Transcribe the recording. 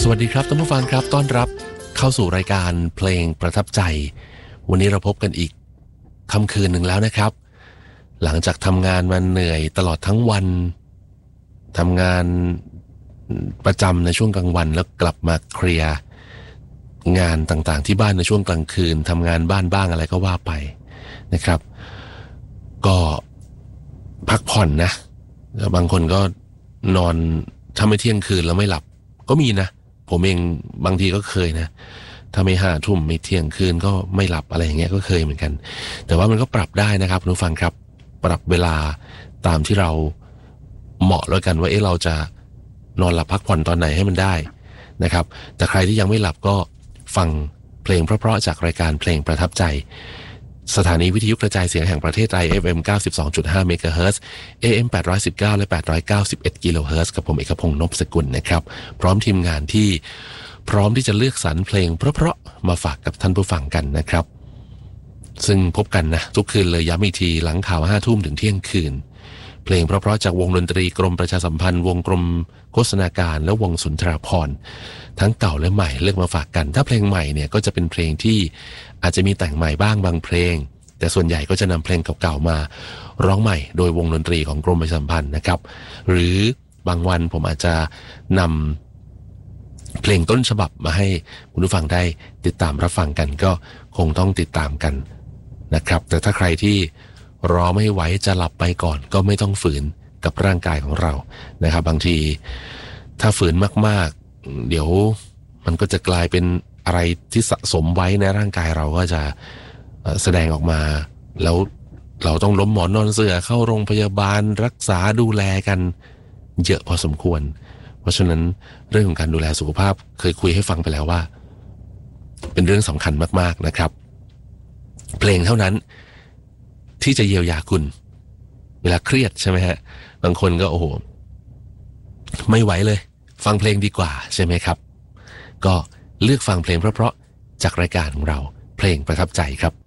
สวัสดีครับท่านผู้ฟังครับต้อนรับเข้าสู่รายการเพลงประทับใจวันนี้เราพบกันอีกค่ำคืนหนึ่งแล้วนะครับหลังจากทำงานมาเหนื่อยตลอดทั้งวันทำงานประจำในช่วงกลางวันแล้วกลับมาเคลียร์งานต่างๆที่บ้านในช่วงกลางคืนทำงานบ้านบ้างอะไรก็ว่าไปนะครับก็พักผ่อนนะบางคนก็นอนถ้าไม่เที่ยงคืนแล้วไม่หลับก็มีนะผมเองบางทีก็เคยนะถ้าไม่5 ทุ่มไม่เที่ยงคืนก็ไม่หลับอะไรอย่างเงี้ยก็เคยเหมือนกันแต่ว่ามันก็ปรับได้นะครับคุณผู้ฟังครับปรับเวลาตามที่เราเหมาะแล้วกันว่าเราจะนอนหลับพักผ่อนตอนไหนให้มันได้นะครับแต่ใครที่ยังไม่หลับก็ฟังเพลงเพราะๆจากรายการเพลงประทับใจสถานีวิทยุกระจายเสียงแห่งประเทศไทย FM 92.5 เมกะเฮิรตซ์ AM 819 และ 891 กิโลเฮิรตซ์กับผมเอกพงษ์นพสกุลนะครับพร้อมทีมงานที่พร้อมที่จะเลือกสรรเพลงเพราะๆมาฝากกับท่านผู้ฟังกันนะครับซึ่งพบกันนะทุกคืนเลยย้ำอีกทีหลังข่าว 5 ทุ่มถึงเที่ยงคืนเพลงเพราะๆจากวงดนตรีกรมประชาสัมพันธ์วงกรมโฆษณาการและวงสุนทราภรณ์ทั้งเก่าและใหม่เลือกมาฝากกันถ้าเพลงใหม่เนี่ยก็จะเป็นเพลงที่อาจจะมีแต่งใหม่บ้างบางเพลงแต่ส่วนใหญ่ก็จะนำเพลงเก่าๆมาร้องใหม่โดยวงดนตรีของกรมประชาสัมพันธ์นะครับหรือบางวันผมอาจจะนำเพลงต้นฉบับมาให้คุณผู้ฟังได้ติดตามรับฟังกันก็คงต้องติดตามกันนะครับแต่ถ้าใครที่รอไม่ไหวจะหลับไปก่อนก็ไม่ต้องฝืนกับร่างกายของเรานะครับบางทีถ้าฝืนมากๆเดี๋ยวมันก็จะกลายเป็นอะไรที่สะสมไว้ในร่างกายเราก็จะแสดงออกมาแล้วเราต้องล้มหมอนนอนเสื่อเข้าโรงพยาบาลรักษาดูแลกันเยอะพอสมควรเพราะฉะนั้นเรื่องของการดูแลสุขภาพเคยคุยให้ฟังไปแล้วว่าเป็นเรื่องสำคัญมากๆนะครับเพลงเท่านั้นที่จะเยียวยาคุณเวลาเครียดใช่ไหมฮะบางคนก็โอ้โหไม่ไหวเลยฟังเพลงดีกว่าใช่ไหมครับก็เลือกฟังเพลงเพราะๆจากรายการของเราเพลงประทับใจครับ